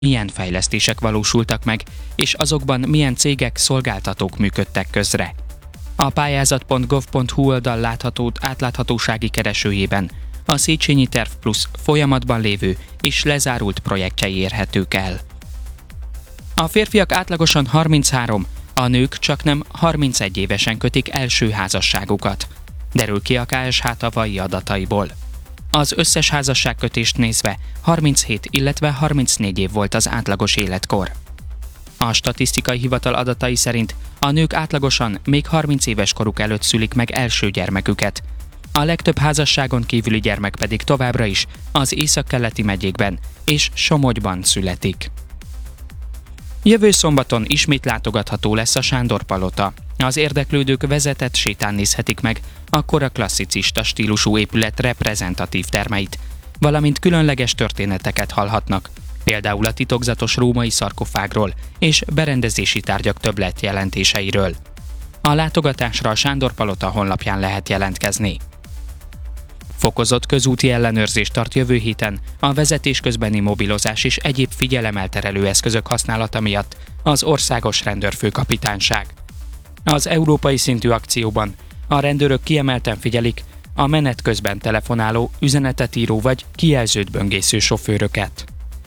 milyen fejlesztések valósultak meg, és azokban milyen cégek, szolgáltatók működtek közre. A pályázat.gov.hu oldal látható átláthatósági keresőjében a Széchenyi Terv Plus folyamatban lévő és lezárult projektjei érhetők el. A férfiak átlagosan 33, a nők csaknem 31 évesen kötik első házasságukat, derül ki a KSH tavalyi adataiból. Az összes házasságkötést nézve 37, illetve 34 év volt az átlagos életkor. A statisztikai hivatal adatai szerint a nők átlagosan még 30 éves koruk előtt szülik meg első gyermeküket. A legtöbb házasságon kívüli gyermek pedig továbbra is az északkeleti megyékben és Somogyban születik. Jövő szombaton ismét látogatható lesz a Sándor-palota. Az érdeklődők vezetett sétán nézhetik meg a kora klasszicista stílusú épület reprezentatív termeit, valamint különleges történeteket hallhatnak, például a titokzatos római szarkofágról és berendezési tárgyak többletjelentéseiről. A látogatásra a Sándor-palota honlapján lehet jelentkezni. Fokozott közúti ellenőrzés tart jövő héten a vezetés közbeni mobilozás és egyéb figyelemelterelő eszközök használata miatt az Országos Rendőrfőkapitányság. Az európai szintű akcióban a rendőrök kiemelten figyelik a menet közben telefonáló, üzenetet író vagy kijelzőt böngésző sofőröket.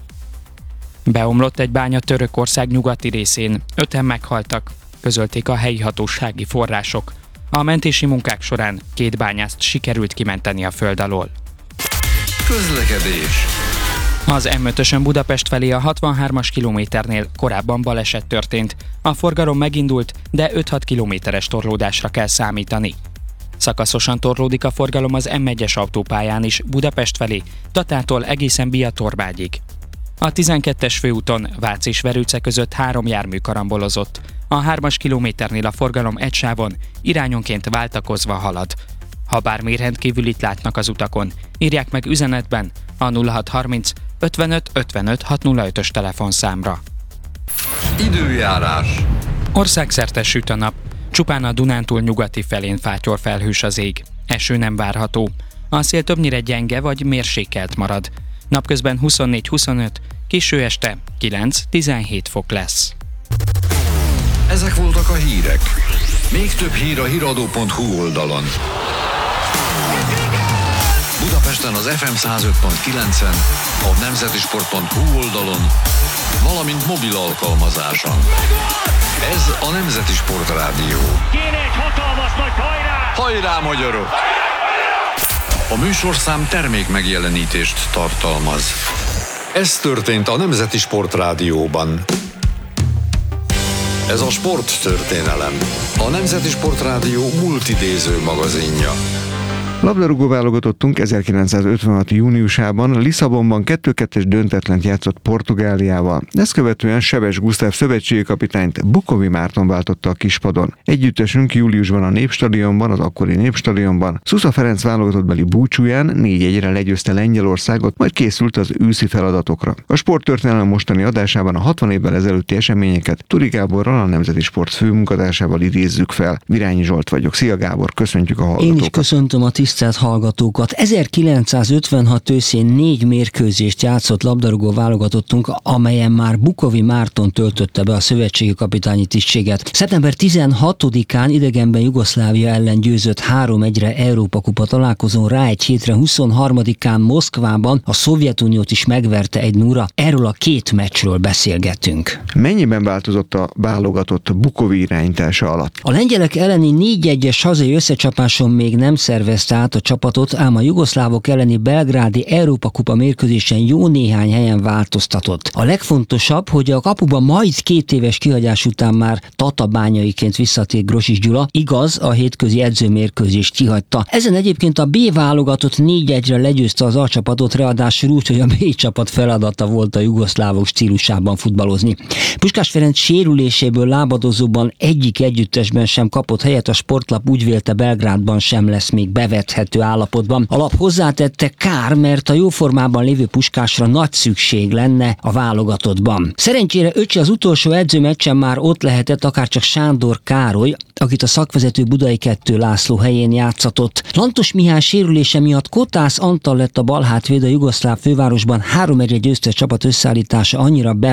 Beomlott egy bánya Törökország nyugati részén, 5-en meghaltak, közölték a helyi hatósági források. A mentési munkák során 2 bányászt sikerült kimenteni a föld alól. Közlekedés. Az M5-ösön Budapest felé a 63-as kilométernél korábban baleset történt. A forgalom megindult, de 5-6 kilométeres torlódásra kell számítani. Szakaszosan torlódik a forgalom az M1-es autópályán is Budapest felé, Tatától egészen Biatorbágyig. A 12-es főúton Vác és Verőce között 3 jármű karambolozott. A 3-as kilométernél a forgalom egy sávon irányonként váltakozva halad. Ha bármi rendkívülit látnak az utakon, írják meg üzenetben a 0630 55 55 605-ös telefonszámra. Időjárás. Országszerte süt a nap, csupán a Dunántúl nyugati felén fátyor felhős az ég. Eső nem várható. A szél többnyire gyenge vagy mérsékelt marad. Napközben 24-25, késő este 9-17 fok lesz. Ezek voltak a hírek. Még több hír a hiradó.hu oldalon. Budapesten az FM 105.9-en, a nemzetisport.hu oldalon, valamint mobil alkalmazáson. Ez a Nemzeti Sport Rádió. Kéne egy hatalmas nagy hajrá! Hajrá, magyarok! A műsorszám termék megjelenítést tartalmaz. Ez történt a Nemzeti Sport Rádióban. Ez a sporttörténelem. A Nemzeti Sport Rádió multidéző magazinja. Labdarúgó válogatottunk 1956. júniusában Lisszabonban 2-2-es döntetlent játszott Portugáliával. Ezt követően Sebestyén Gusztáv szövetségi kapitányt Bukovi Márton váltotta a kispadon. Együttesünk júliusban a Népstadionban, az akkori Népstadionban Szusza Ferenc válogatottbeli búcsúján 4-1-re legyőzte Lengyelországot, majd készült az őszi feladatokra. A sporttörténelem mostani adásában a 60 évvel ezelőtti eseményeket Turi Gáborral, a Nemzeti Sport főmunkatársával idézzük fel. Virányi Zsolt vagyok. Szia Gábor, köszöntjük a hallgatókat. Én is köszöntöm a tisztelt hallgatókat. 1956 őszén 4 mérkőzést játszott labdarúgó válogatottunk, amelyen már Bukovi Márton töltötte be a szövetségi kapitányi tisztséget. Szeptember 16-án idegenben Jugoszlávia ellen győzött 3-1-re Európa-kupa találkozón, rá egy hétre 23-án Moszkvában a Szovjetuniót is megverte 1-0-ra. Erről a 2 meccsről beszélgetünk. Mennyiben változott a válogatott Bukovi irányítása alatt? A lengyelek elleni 4-1-es hazai összecsapáson még nem szervezte át a csapatot, ám a jugoszlávok elleni belgrádi Európa-kupa mérkőzésen jó néhány helyen változtatott. A legfontosabb, hogy a kapuba majd 2 éves kihagyás után már tatabányaiként visszatért Grosics Gyula, igaz, a hétközi edzőmérkőzést kihagyta. Ezen egyébként a B válogatott 4-1-re legyőzte az A csapatot, ráadásul úgy, hogy a B csapat feladata volt a jugoszlávok stílusában futballozni. Puskás Ferenc sérüléséből lábadozóban egyik együttesben sem kapott helyet, a Sportlap úgy vélte, Belgrádban sem lesz még bevetve. érthető állapotban. A lap hozzátette, kár, mert a jóformában lévő Puskásra nagy szükség lenne a válogatottban. Szerencsére öccse az utolsó edzőmeccsen már ott lehetett, akárcsak Sándor Károly, akit a szakvezető Budai 2 László helyén játszatott. Lantos Mihály sérülése miatt Kotász Antal lett a balhátvéd, a jugoszláv fővárosban 3-1 győztes csapat összeállítása annyira